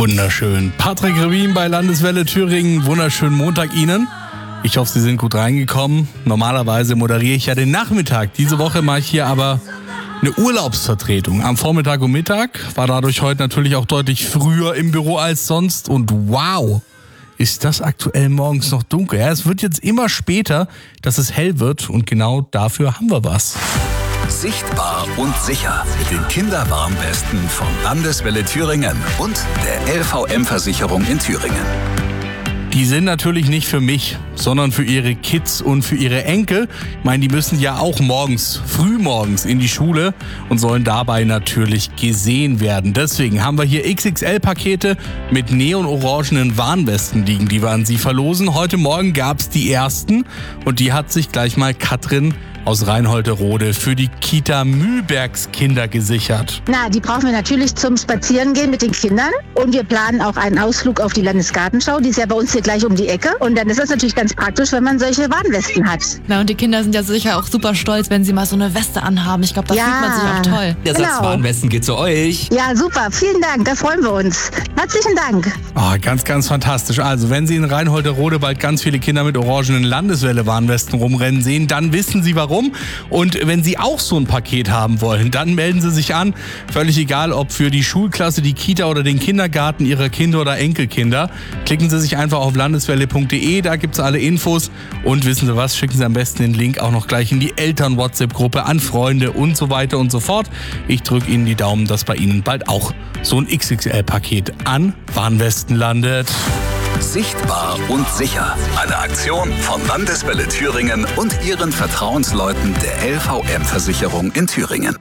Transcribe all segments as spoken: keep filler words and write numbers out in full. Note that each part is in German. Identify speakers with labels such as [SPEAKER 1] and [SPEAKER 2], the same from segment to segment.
[SPEAKER 1] Wunderschön. Patrick Revin bei Landeswelle Thüringen. Wunderschönen Montag Ihnen. Ich hoffe, Sie sind gut reingekommen. Normalerweise moderiere ich ja den Nachmittag. Diese Woche mache ich hier aber eine Urlaubsvertretung. Am Vormittag und Mittag war dadurch heute natürlich auch deutlich früher im Büro als sonst. Und wow, ist das aktuell morgens noch dunkel. Ja, es wird jetzt immer später, dass es hell wird. Und genau dafür haben wir was.
[SPEAKER 2] Sichtbar und sicher. Den Kinderwarnwesten von Landeswelle Thüringen und der L V M-Versicherung in Thüringen.
[SPEAKER 1] Die sind natürlich nicht für mich, sondern für ihre Kids und für ihre Enkel. Ich meine, die müssen ja auch morgens, frühmorgens in die Schule und sollen dabei natürlich gesehen werden. Deswegen haben wir hier X X L-Pakete mit neonorangenen Warnwesten liegen, die wir an Sie verlosen. Heute Morgen gab es die ersten und die hat sich gleich mal Katrin aus Reinholterode für die Kita Mühlbergskinder gesichert.
[SPEAKER 3] Na, die brauchen wir natürlich zum Spazierengehen mit den Kindern. Und wir planen auch einen Ausflug auf die Landesgartenschau. Die ist ja bei uns hier gleich um die Ecke. Und dann ist das natürlich ganz praktisch, wenn man solche Warnwesten hat.
[SPEAKER 4] Na, und die Kinder sind ja sicher auch super stolz, wenn sie mal so eine Weste anhaben. Ich glaube, da
[SPEAKER 3] Ja,
[SPEAKER 4] fühlt man sich auch toll.
[SPEAKER 5] Der
[SPEAKER 3] genau.
[SPEAKER 5] Satz Warnwesten geht zu euch.
[SPEAKER 3] Ja, super. Vielen Dank. Da freuen wir uns. Herzlichen Dank.
[SPEAKER 1] Oh, ganz, ganz fantastisch. Also, wenn Sie in Reinholterode bald ganz viele Kinder mit orangenen Landeswelle-Warnwesten rumrennen sehen, dann wissen Sie warum. Und wenn Sie auch so ein Paket haben wollen, dann melden Sie sich an. Völlig egal, ob für die Schulklasse, die Kita oder den Kindergarten Ihrer Kinder oder Enkelkinder. Klicken Sie sich einfach auf landeswelle punkt de, da gibt's alle Infos. Und wissen Sie was, schicken Sie am besten den Link auch noch gleich in die Eltern-WhatsApp-Gruppe an Freunde und so weiter und so fort. Ich drücke Ihnen die Daumen, dass bei Ihnen bald auch so ein X X L-Paket an Warnwesten landet.
[SPEAKER 2] Sichtbar und sicher. Eine Aktion von Landeswelle Thüringen und ihren Vertrauensleuten der L V M-Versicherung in Thüringen.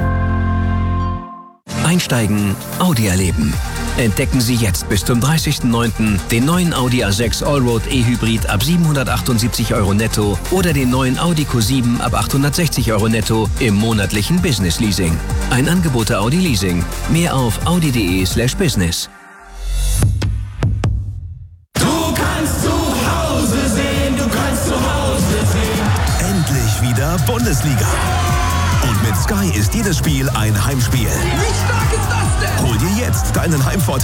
[SPEAKER 6] Einsteigen, Audi erleben. Entdecken Sie jetzt bis zum dreißigsten neunten den neuen Audi A sechs Allroad E-Hybrid ab siebenhundertachtundsiebzig Euro netto oder den neuen Audi Q sieben ab achthundertsechzig Euro netto im monatlichen Business Leasing. Ein Angebot der Audi Leasing. Mehr auf audi punkt de slash business.
[SPEAKER 7] Wieder Bundesliga. Und mit Sky ist jedes Spiel ein Heimspiel.
[SPEAKER 8] Wie stark ist das denn?
[SPEAKER 7] Hol dir jetzt deinen Heimvorteil